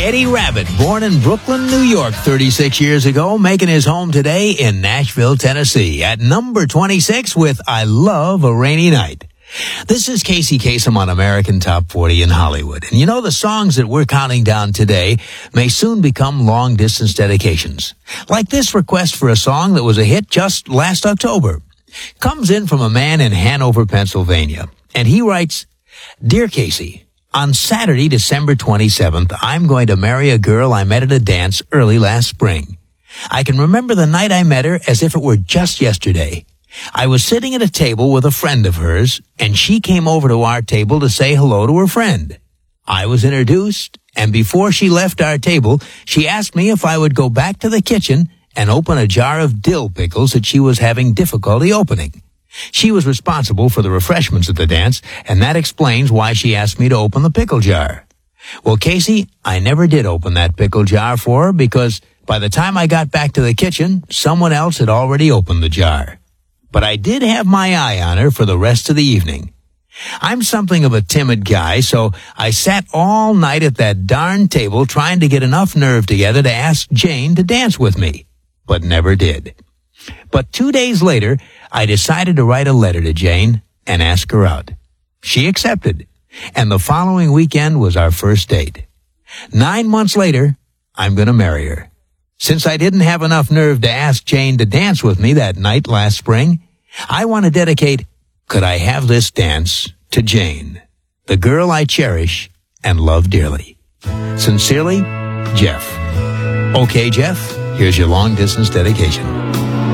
Eddie Rabbitt, born in Brooklyn, New York 36 years ago, making his home today in Nashville, Tennessee at number 26 with I Love a Rainy Night. This is Casey Kasem on American Top 40 in Hollywood. And you know, the songs that we're counting down today may soon become long-distance dedications. Like this request for a song that was a hit just last October. Comes in from a man in Hanover, Pennsylvania. And he writes, Dear Casey, on Saturday, December 27th, I'm going to marry a girl I met at a dance early last spring. I can remember the night I met her as if it were just yesterday. I was sitting at a table with a friend of hers, and she came over to our table to say hello to her friend. I was introduced, and before she left our table, she asked me if I would go back to the kitchen and open a jar of dill pickles that she was having difficulty opening. She was responsible for the refreshments at the dance, and that explains why she asked me to open the pickle jar. Well, Casey, I never did open that pickle jar for her because by the time I got back to the kitchen, someone else had already opened the jar. But I did have my eye on her for the rest of the evening. I'm something of a timid guy, so I sat all night at that darn table trying to get enough nerve together to ask Jane to dance with me, but never did. But 2 days later, I decided to write a letter to Jane and ask her out. She accepted, and the following weekend was our first date. 9 months later, I'm going to marry her. Since I didn't have enough nerve to ask Jane to dance with me that night last spring, I want to dedicate Could I Have This Dance to Jane, the girl I cherish and love dearly. Sincerely, Jeff. Okay, Jeff, here's your long-distance dedication.